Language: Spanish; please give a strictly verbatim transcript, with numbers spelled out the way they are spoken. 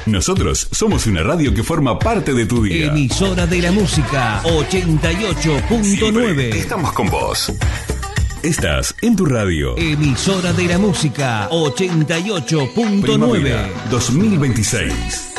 Nosotros somos una radio que forma parte de tu día. Emisora de la música ochenta y ocho punto nueve. Estamos con vos. Estás en tu radio. Emisora de la música ochenta y ocho punto nueve. dos mil veintiséis.